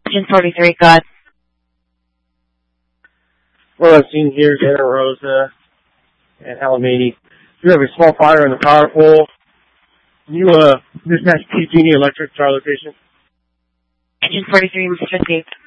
Engine 43, God. Well, I've seen here Santa Rosa and Alameda. You have a small fire in the power pole. Can you dispatch PG&E Electric to our location? Engine 43, Mr. 58.